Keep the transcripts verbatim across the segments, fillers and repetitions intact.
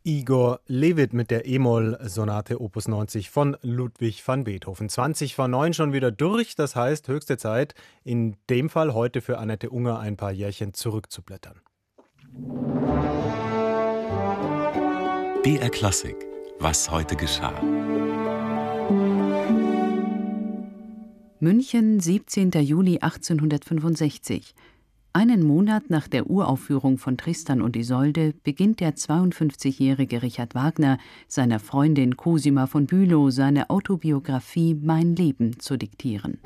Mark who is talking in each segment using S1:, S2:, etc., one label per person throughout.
S1: Igor Levit mit der E-Moll-Sonate Opus neunzig von Ludwig van Beethoven. zwanzig vor neun schon wieder durch, das heißt höchste Zeit, in dem Fall heute für Annette Unger ein paar Jährchen zurückzublättern.
S2: B R Klassik, was heute geschah.
S3: München, siebzehnter Juli achtzehnhundertfünfundsechzig. Einen Monat nach der Uraufführung von Tristan und Isolde beginnt der zweiundfünfzigjährige Richard Wagner seiner Freundin Cosima von Bülow seine Autobiografie Mein Leben zu diktieren.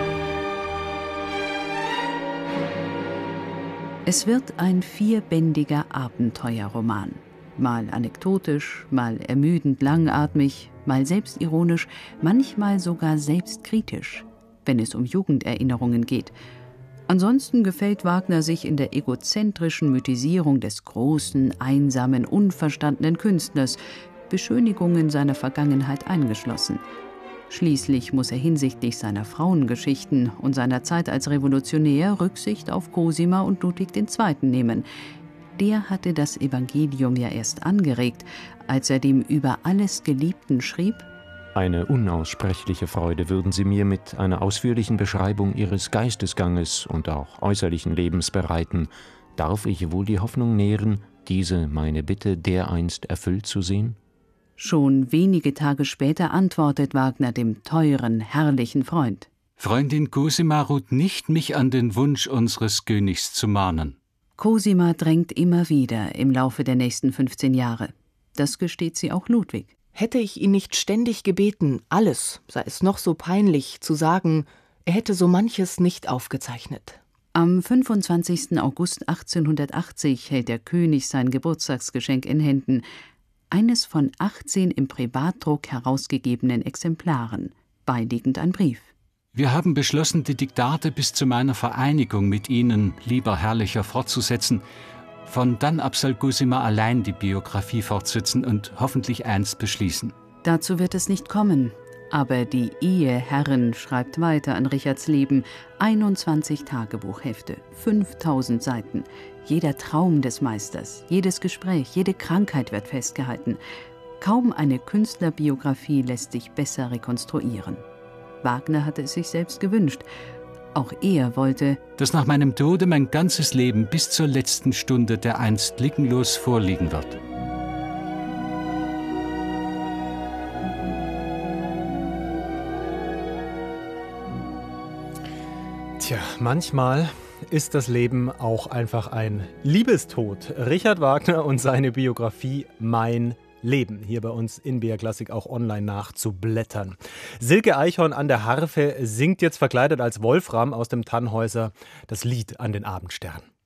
S3: Es wird ein vierbändiger Abenteuerroman. Mal anekdotisch, mal ermüdend langatmig, mal selbstironisch, manchmal sogar selbstkritisch, wenn es um Jugenderinnerungen geht. Ansonsten gefällt Wagner sich in der egozentrischen Mythisierung des großen, einsamen, unverstandenen Künstlers, Beschönigungen seiner Vergangenheit eingeschlossen. Schließlich muss er hinsichtlich seiner Frauengeschichten und seiner Zeit als Revolutionär Rücksicht auf Cosima und Ludwig der Zweite nehmen. Der hatte das Evangelium ja erst angeregt, als er dem über alles Geliebten schrieb:
S4: Eine unaussprechliche Freude würden Sie mir mit einer ausführlichen Beschreibung Ihres Geistesganges und auch äußerlichen Lebens bereiten. Darf ich wohl die Hoffnung nähren, diese meine Bitte dereinst erfüllt zu sehen?
S3: Schon wenige Tage später antwortet Wagner dem teuren, herrlichen Freund:
S5: Freundin Cosima ruht nicht, mich an den Wunsch unseres Königs zu mahnen.
S3: Cosima drängt immer wieder im Laufe der nächsten fünfzehn Jahre. Das gesteht sie auch Ludwig.
S6: Hätte ich ihn nicht ständig gebeten, alles, sei es noch so peinlich, zu sagen, er hätte so manches nicht aufgezeichnet.
S3: Am fünfundzwanzigsten August achtzehnhundertachtzig hält der König sein Geburtstagsgeschenk in Händen, eines von achtzehn im Privatdruck herausgegebenen Exemplaren, beiliegend ein Brief.
S5: Wir haben beschlossen, die Diktate bis zu meiner Vereinigung mit Ihnen, lieber Herrlicher, fortzusetzen. Von dann ab soll Cosima allein die Biografie fortsetzen und hoffentlich einst beschließen.
S3: Dazu wird es nicht kommen. Aber die Eheherrin schreibt weiter an Richards Leben. einundzwanzig Tagebuchhefte, fünftausend Seiten. Jeder Traum des Meisters, jedes Gespräch, jede Krankheit wird festgehalten. Kaum eine Künstlerbiografie lässt sich besser rekonstruieren. Wagner hatte es sich selbst gewünscht. Auch er wollte,
S5: dass nach meinem Tode mein ganzes Leben bis zur letzten Stunde dereinst lückenlos vorliegen wird.
S1: Tja, manchmal ist das Leben auch einfach ein Liebestod. Richard Wagner und seine Biografie Mein Leben, hier bei uns in B R Klassik auch online nachzublättern. Silke Eichhorn an der Harfe singt jetzt verkleidet als Wolfram aus dem Tannhäuser das Lied an den Abendstern.